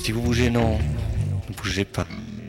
Si vous bougez, non, ne bougez pas.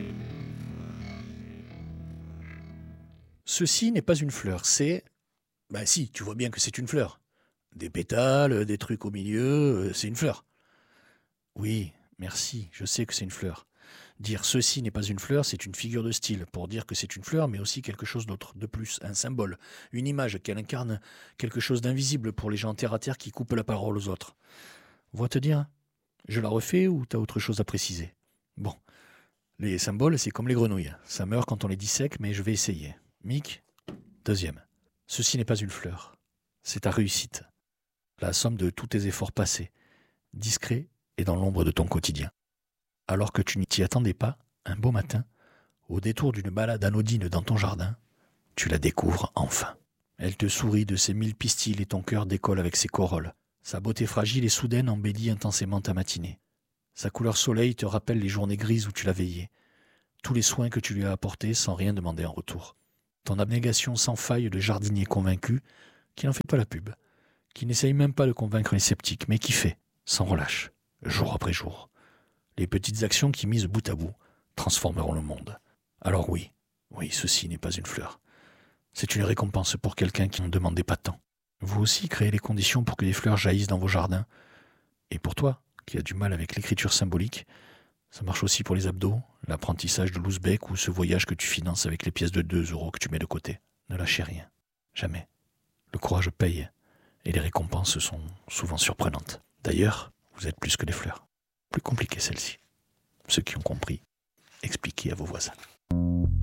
Ceci n'est pas une fleur, c'est... Bah si, tu vois bien que c'est une fleur. Des pétales, des trucs au milieu, c'est une fleur. Oui, merci, je sais que c'est une fleur. Dire ceci n'est pas une fleur, c'est une figure de style, pour dire que c'est une fleur, mais aussi quelque chose d'autre, de plus, un symbole, une image qu'elle incarne, quelque chose d'invisible pour les gens terre à terre qui coupent la parole aux autres. Vois te dire, je la refais ou t'as autre chose à préciser? Bon, les symboles, c'est comme les grenouilles, ça meurt quand on les dissèque, mais je vais essayer. Mick, deuxième. Ceci n'est pas une fleur, c'est ta réussite, la somme de tous tes efforts passés, discrets et dans l'ombre de ton quotidien. Alors que tu n'y t'y attendais pas, un beau matin, au détour d'une balade anodine dans ton jardin, tu la découvres enfin. Elle te sourit de ses 1000 pistils et ton cœur décolle avec ses corolles. Sa beauté fragile et soudaine embellit intensément ta matinée. Sa couleur soleil te rappelle les journées grises où tu l'as veillée, tous les soins que tu lui as apportés sans rien demander en retour. Ton abnégation sans faille de jardinier convaincu, qui n'en fait pas la pub, qui n'essaye même pas de convaincre les sceptiques, mais qui fait, sans relâche, jour après jour. Les petites actions qui, mises bout à bout, transformeront le monde. Alors oui, ceci n'est pas une fleur. C'est une récompense pour quelqu'un qui n'en demandait pas tant. Vous aussi créez les conditions pour que des fleurs jaillissent dans vos jardins. Et pour toi, qui as du mal avec l'écriture symbolique, ça marche aussi pour les abdos, l'apprentissage de l'ouzbek ou ce voyage que tu finances avec les pièces de 2 € que tu mets de côté. Ne lâchez rien. Jamais. Le courage paye, et les récompenses sont souvent surprenantes. D'ailleurs, vous êtes plus que des fleurs. Plus compliquées celles-ci. Ceux qui ont compris, expliquez à vos voisins.